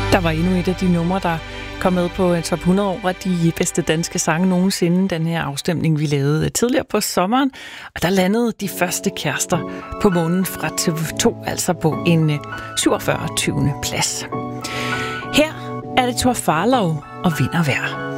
Der var endnu et af de numre, der kom med på top 100 over de bedste danske sange nogensinde. Den her afstemning, vi lavede tidligere på sommeren. Og der landede de første kærester på månen fra TV2, altså på en 47. plads. Her er det Thor Farlov og Vind og Vejr.